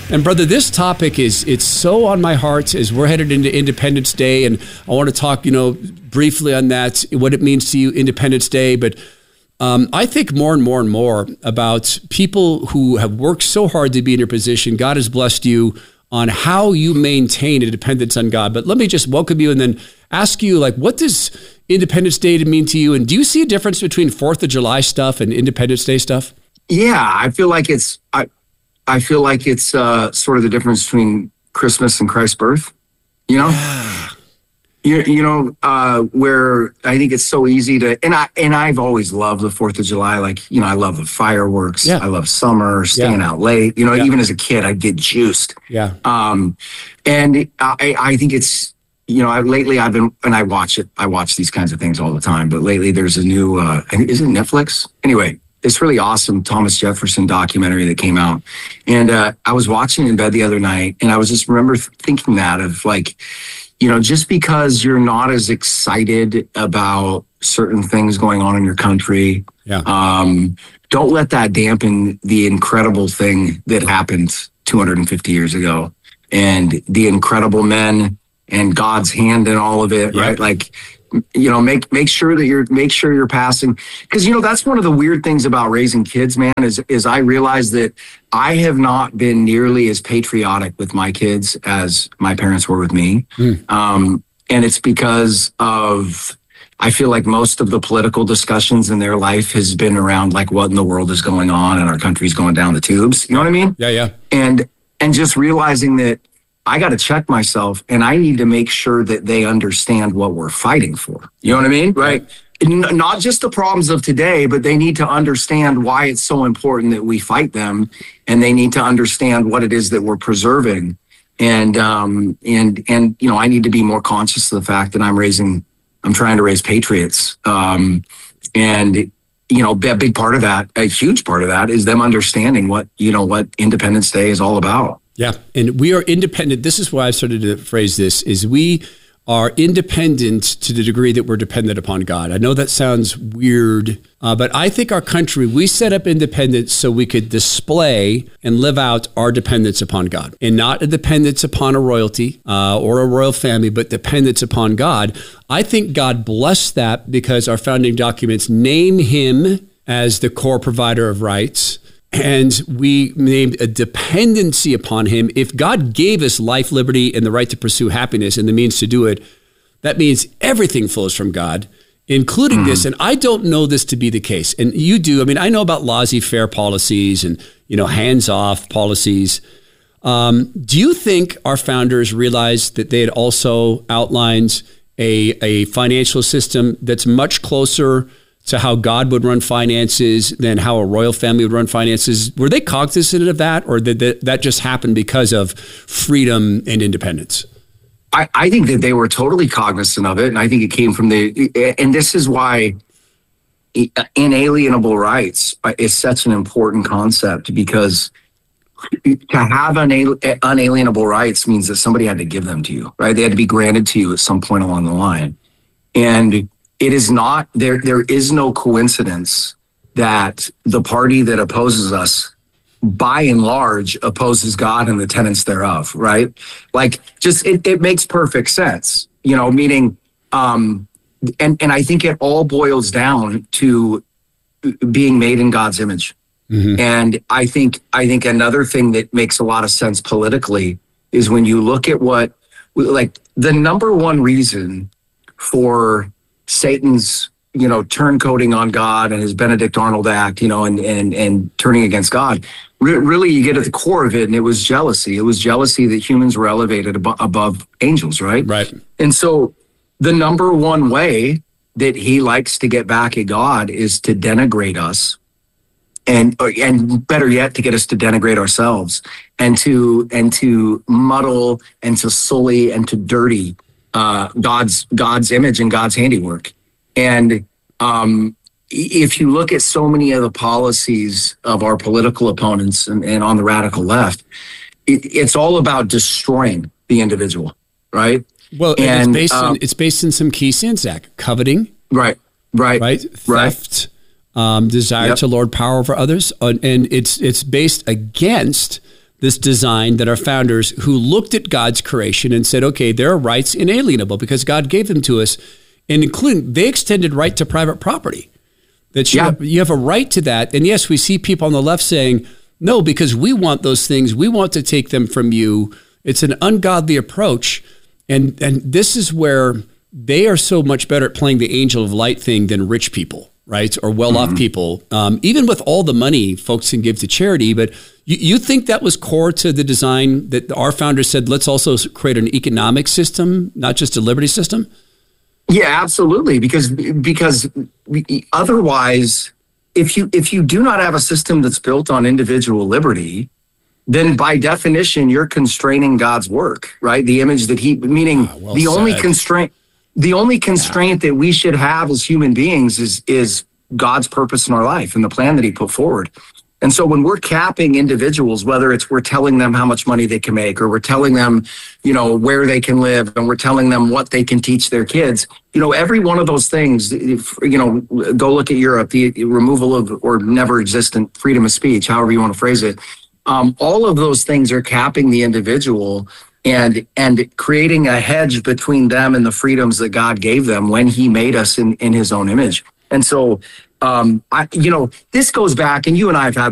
And brother, this topic it's so on my heart as we're headed into Independence Day, and I want to talk, briefly on that, what it means to you, Independence Day. But I think more and more and more about people who have worked so hard to be in your position. God has blessed you on how you maintain a dependence on God. But let me just welcome you and then ask you, what does Independence Day mean to you? And do you see a difference between 4th of July stuff and Independence Day stuff? Yeah, I feel like it's sort of the difference between Christmas and Christ's birth, where I think it's so easy to, and I've always loved the 4th of July. I love the fireworks. Yeah. I love summer, staying out late, even as a kid, I'd get juiced. Yeah. And I think it's, lately I've been, and I watch these kinds of things all the time, but lately there's a new, is it Netflix? Anyway, this really awesome Thomas Jefferson documentary that came out. And I was watching in bed the other night, and I was just remember thinking that of just because you're not as excited about certain things going on in your country, don't let that dampen the incredible thing that happened 250 years ago and the incredible men and God's hand in all of it, right? Make sure you're passing, because that's one of the weird things about raising kids, man, is I realize that I have not been nearly as patriotic with my kids as my parents were with me. And it's because I feel like most of the political discussions in their life has been around what in the world is going on and our country's going down the tubes. You know what I mean? Yeah. And just realizing that I got to check myself, and I need to make sure that they understand what we're fighting for. You know what I mean? Right. Not just the problems of today, but they need to understand why it's so important that we fight them, and they need to understand what it is that we're preserving. And I need to be more conscious of the fact that I'm trying to raise patriots. A big part of that, a huge part of that, is them understanding what Independence Day is all about. Yeah. And we are independent. This is why I started to phrase this, is we are independent to the degree that we're dependent upon God. I know that sounds weird, but I think our country, we set up independence so we could display and live out our dependence upon God, and not a dependence upon a royalty or a royal family, but dependence upon God. I think God blessed that because our founding documents name him as the core provider of rights. And we named a dependency upon him. If God gave us life, liberty, and the right to pursue happiness and the means to do it, that means everything flows from God, including this. And I don't know this to be the case. And you do. I mean, I know about laissez-faire policies and, hands-off policies. Do you think our founders realized that they had also outlined a financial system that's much closer to how God would run finances than how a royal family would run finances? Were they cognizant of that, or did that just happen because of freedom and independence? I think that they were totally cognizant of it, and I think it came from and this is why inalienable rights is such an important concept, because to have unalienable rights means that somebody had to give them to you, right? They had to be granted to you at some point along the line. And it is not, there is no coincidence that the party that opposes us, by and large, opposes God and the tenets thereof, right? It makes perfect sense, meaning, and I think it all boils down to being made in God's image. Mm-hmm. And I think another thing that makes a lot of sense politically is when you look at the number one reason for Satan's, turncoating on God and his Benedict Arnold Act, and turning against God. Really, you get at the core of it, and it was jealousy. It was jealousy that humans were elevated above angels, right? Right. And so the number one way that he likes to get back at God is to denigrate us, and better yet, to get us to denigrate ourselves, and to muddle and to sully and to dirty God's image and God's handiwork. And if you look at so many of the policies of our political opponents and on the radical left, it's all about destroying the individual, right? Well, and it's based in some key sins, Zach. Coveting, right, theft, desire to lord power over others, and it's based against this design that our founders who looked at God's creation and said, okay, there are rights inalienable because God gave them to us, and including they extended right to private property. That you have a right to that. And yes, we see people on the left saying, no, because we want those things. We want to take them from you. It's an ungodly approach. And this is where they are so much better at playing the angel of light thing than rich people, right? Or well-off people. Even with all the money folks can give to charity. But you think that was core to the design that our founders said, let's also create an economic system, not just a liberty system? Yeah, absolutely. Because otherwise, if you do not have a system that's built on individual liberty, then by definition, you're constraining God's work, right? The image that meaning the only constraint that we should have as human beings is God's purpose in our life and the plan that he put forward. And so when we're capping individuals, whether it's we're telling them how much money they can make, or we're telling them, where they can live, and we're telling them what they can teach their kids, every one of those things, go look at Europe, the removal of or never existent freedom of speech, however you want to phrase it. All of those things are capping the individual and creating a hedge between them and the freedoms that God gave them when he made us in his own image. And so, this goes back, and you and I have had